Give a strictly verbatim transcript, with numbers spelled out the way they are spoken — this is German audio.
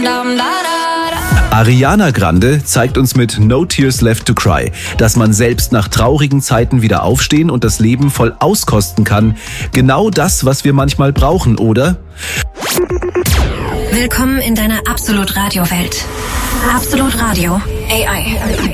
Ariana Grande zeigt uns mit No Tears Left to Cry, dass man selbst nach traurigen Zeiten wieder aufstehen und das Leben voll auskosten kann. Genau das, was wir manchmal brauchen, oder? Willkommen in deiner Absolut Radio Welt. Absolut Radio. A I.